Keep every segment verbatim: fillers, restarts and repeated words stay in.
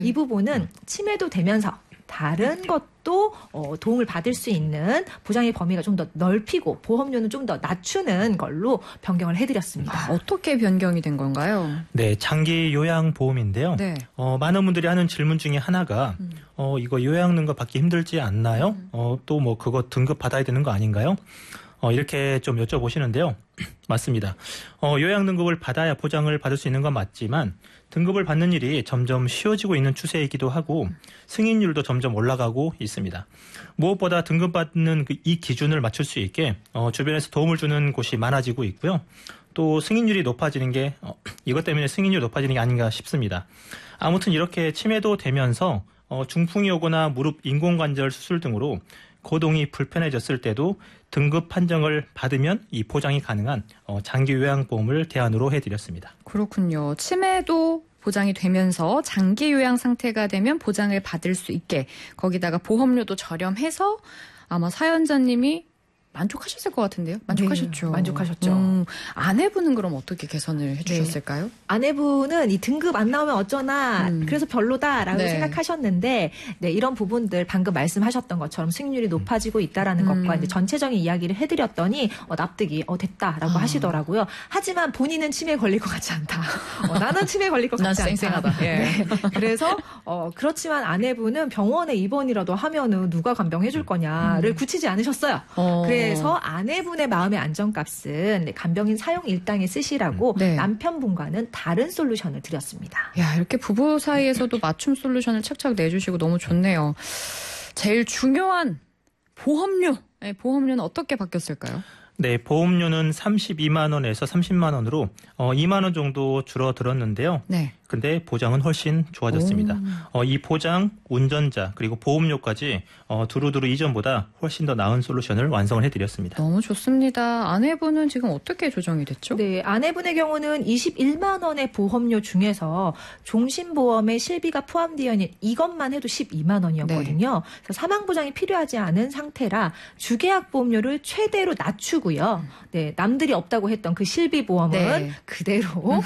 이 부분은 치매도 되면서 다른 것도 어, 도움을 받을 수 있는 보장의 범위가 좀 더 넓히고 보험료는 좀 더 낮추는 걸로 변경을 해드렸습니다. 아, 어떻게 변경이 된 건가요? 네, 장기 요양보험인데요. 네. 어, 많은 분들이 하는 질문 중에 하나가 음. 어, 이거 요양 등급 받기 힘들지 않나요? 음. 어, 또 뭐 그거 등급 받아야 되는 거 아닌가요? 어, 이렇게 좀 여쭤보시는데요. 맞습니다. 어, 요양 등급을 받아야 보장을 받을 수 있는 건 맞지만 등급을 받는 일이 점점 쉬워지고 있는 추세이기도 하고 승인율도 점점 올라가고 있습니다. 무엇보다 등급받는 그 이 기준을 맞출 수 있게 어, 주변에서 도움을 주는 곳이 많아지고 있고요. 또 승인율이 높아지는 게 어, 이것 때문에 승인율이 높아지는 게 아닌가 싶습니다. 아무튼 이렇게 치매도 되면서 어, 중풍이 오거나 무릎 인공관절 수술 등으로 거동이 불편해졌을 때도 등급 판정을 받으면 이 보장이 가능한 어, 장기 요양보험을 대안으로 해드렸습니다. 그렇군요. 치매도 보장이 되면서 장기 요양 상태가 되면 보장을 받을 수 있게 거기다가 보험료도 저렴해서 아마 사연자님이 만족하셨을 것 같은데요? 만족하셨죠? 네, 만족하셨죠. 음, 아내분은 그럼 어떻게 개선을 해주셨을까요? 네. 아내분은 이 등급 안 나오면 어쩌나 음. 그래서 별로다라고 네. 생각하셨는데 네, 이런 부분들 방금 말씀하셨던 것처럼 승률이 높아지고 있다라는 음. 것과 이제 전체적인 이야기를 해드렸더니 어, 납득이 어, 됐다라고 아. 하시더라고요. 하지만 본인은 치매에 걸릴 것 같지 않다. 어, 나는 치매에 걸릴 것 같지 난 않다. 쌩쌩하다. 예. 네. 그래서 어, 그렇지만 아내분은 병원에 입원이라도 하면은 누가 간병해줄 거냐를 음. 굳히지 않으셨어요. 어. 그래서 아내분의 마음의 안정값은 간병인 사용 일당에 쓰시라고 네. 남편분과는 다른 솔루션을 드렸습니다. 야, 이렇게 부부 사이에서도 맞춤 솔루션을 착착 내주시고 너무 좋네요. 제일 중요한 보험료. 네, 보험료는 어떻게 바뀌었을까요? 네, 보험료는 삼십이만 원에서 삼십만 원으로 어, 이만 원 정도 줄어들었는데요. 네. 근데 보장은 훨씬 좋아졌습니다. 어, 이 보장, 운전자, 그리고 보험료까지 어, 두루두루 이전보다 훨씬 더 나은 솔루션을 완성을 해드렸습니다. 너무 좋습니다. 아내분은 지금 어떻게 조정이 됐죠? 네, 아내분의 경우는 이십일만 원의 보험료 중에서 종신보험에 실비가 포함되어 있는 이것만 해도 십이만 원이었거든요. 네. 그래서 사망보장이 필요하지 않은 상태라 주계약 보험료를 최대로 낮추고요. 네, 남들이 없다고 했던 그 실비보험은 네. 그대로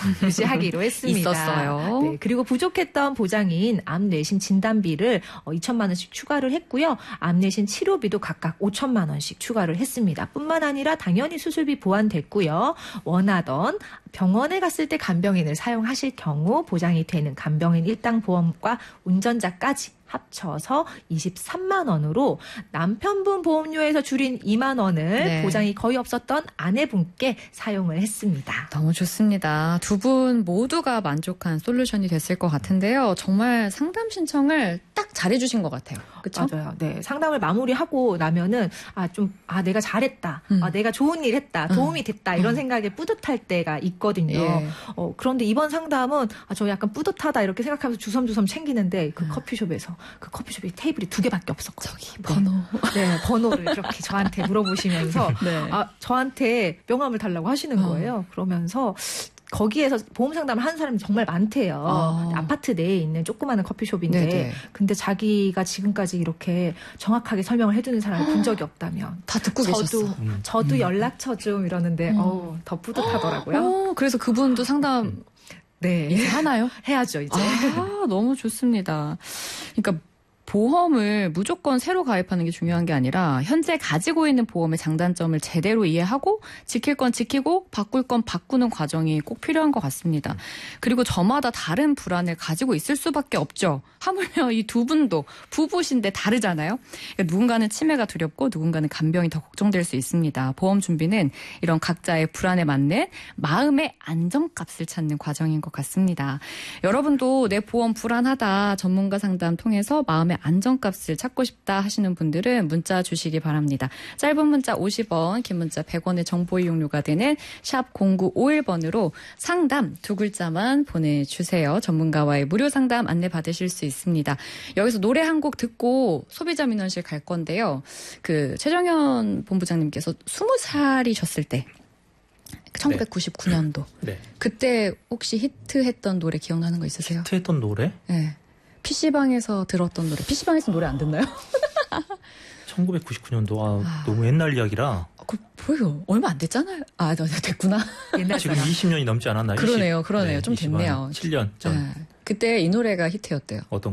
유지하기로 했습니다. 있었어요. 네, 그리고 부족했던 보장인 암 뇌신 진단비를 이천만 원씩 추가를 했고요. 암 뇌신 치료비도 각각 오천만 원씩 추가를 했습니다. 뿐만 아니라 당연히 수술비 보완됐고요. 원하던 병원에 갔을 때 간병인을 사용하실 경우 보장이 되는 간병인 일당 보험과 운전자까지 합쳐서 이십삼만 원으로 남편분 보험료에서 줄인 이만 원을 네. 보장이 거의 없었던 아내분께 사용을 했습니다. 너무 좋습니다. 두 분 모두가 만족한 솔루션이 됐을 것 같은데요. 정말 상담 신청을 딱 잘해주신 것 같아요. 그렇죠? 맞아요. 네, 상담을 마무리하고 나면은 아 좀 아 내가 잘했다, 음. 아 내가 좋은 일 했다, 도움이 됐다 이런 음. 생각에 뿌듯할 때가 있거든요. 예. 어, 그런데 이번 상담은 아, 저 약간 뿌듯하다 이렇게 생각하면서 주섬주섬 챙기는데 그 음. 커피숍에서 그 커피숍에 테이블이 두 개밖에 없었거든요. 저기 번호. 네, 네 번호를 이렇게 저한테 물어보시면서 네. 아 저한테 명함을 달라고 하시는 거예요. 어. 그러면서 거기에서 보험 상담을 하는 사람이 정말 많대요. 어. 아파트 내에 있는 조그마한 커피숍인데 네네. 근데 자기가 지금까지 이렇게 정확하게 설명을 해주는 사람을 본 적이 없다면 다 듣고 저도, 계셨어. 음. 저도 연락처 좀 이러는데 음. 어우, 더 뿌듯하더라고요. 어, 그래서 그분도 상담 음. 네. 이제 하나요? 해야죠 이제. 아, 너무 좋습니다. 그러니까 보험을 무조건 새로 가입하는 게 중요한 게 아니라 현재 가지고 있는 보험의 장단점을 제대로 이해하고 지킬 건 지키고 바꿀 건 바꾸는 과정이 꼭 필요한 것 같습니다. 그리고 저마다 다른 불안을 가지고 있을 수밖에 없죠. 하물며 이 두 분도 부부신데 다르잖아요. 그러니까 누군가는 치매가 두렵고 누군가는 간병이 더 걱정될 수 있습니다. 보험 준비는 이런 각자의 불안에 맞는 마음의 안정값을 찾는 과정인 것 같습니다. 여러분도 내 보험 불안하다 전문가 상담 통해서 마음의 안정값을 찾고 싶다 하시는 분들은 문자 주시기 바랍니다. 짧은 문자 오십 원, 긴 문자 백 원의 정보 이용료가 되는 샵 공구오일 번으로 상담 두 글자만 보내주세요. 전문가와의 무료 상담 안내 받으실 수 있습니다. 여기서 노래 한 곡 듣고 소비자 민원실 갈 건데요. 그 최정현 본부장님께서 스무 살이셨을 때 천구백구십구 년도 네. 그때 혹시 히트했던 노래 기억나는 거 있으세요? 히트했던 노래? 네. 피씨방에서 들었던 노래. 피씨방에서 노래 안 듣나요? 천구백구십구 년도 아, 아. 너무 옛날 이야기라. 아, 그 뭐요? 얼마 안 됐잖아요. 아, 됐구나. 옛날 지금 이십 년이 넘지 않았나요? 그러네요. 그러네요. 네, 좀 됐네요. 칠 년 전. 네. 그때 이 노래가 히트였대요. 어떤